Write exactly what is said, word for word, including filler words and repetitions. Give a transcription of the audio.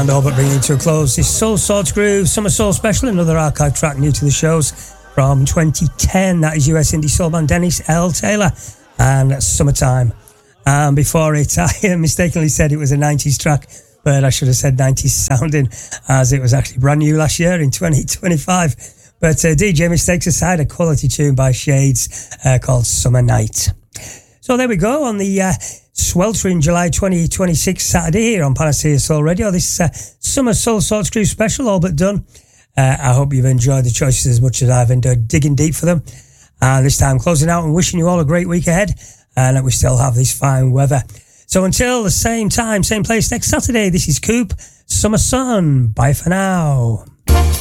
And all but bringing it to a close, this Soul Swords Groove Summer Soul Special, another archive track new to the shows from twenty ten. That is U S indie soul band Dennis L. Taylor and Summertime. And before it, I mistakenly said it was a nineties track, but I should have said nineties sounding, as it was actually brand new last year in twenty twenty-five. But uh, D J mistakes aside, a quality tune by Shades uh, called Summer Night. So there we go on the uh, sweltering July twenty twenty-six Saturday here on Panacea Soul Radio. This uh, Summer Soul Swords Groove special, all but done. Uh, I hope you've enjoyed the choices as much as I've enjoyed digging deep for them. And this time closing out and wishing you all a great week ahead, and that we still have this fine weather. So until the same time, same place next Saturday, this is Coop, Summer Sun. Bye for now.